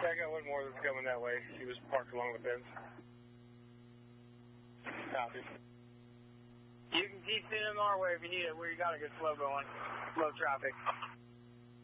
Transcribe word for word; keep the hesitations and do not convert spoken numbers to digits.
Yeah, I got one more that's coming that way. She was parked along the fence. Copy. You can keep sending them our way if you need it. We got a good flow going. Slow traffic.